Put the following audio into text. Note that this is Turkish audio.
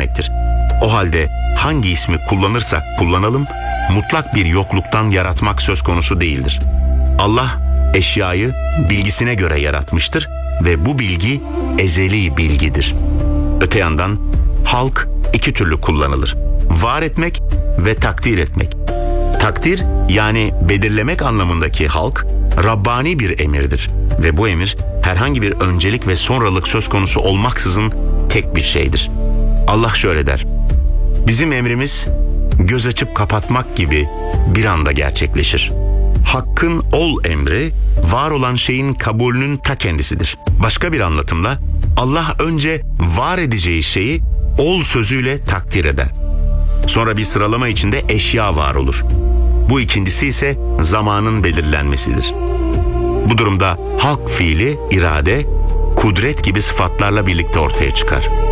demektir. O halde hangi ismi kullanırsak kullanalım, mutlak bir yokluktan yaratmak söz konusu değildir. Allah eşyayı bilgisine göre yaratmıştır ve bu bilgi ezeli bilgidir. Öte yandan halk iki türlü kullanılır: var etmek ve takdir etmek. Takdir, yani belirlemek anlamındaki halk, Rabbani bir emirdir ve bu emir herhangi bir öncelik ve sonralık söz konusu olmaksızın tek bir şeydir. Allah şöyle der: bizim emrimiz göz açıp kapatmak gibi bir anda gerçekleşir. Hakkın ol emri, var olan şeyin kabulünün ta kendisidir. Başka bir anlatımla Allah önce var edeceği şeyi ol sözüyle takdir eder. Sonra bir sıralama içinde eşya var olur. Bu ikincisi ise zamanın belirlenmesidir. Bu durumda halk fiili, irade, kudret gibi sıfatlarla birlikte ortaya çıkar.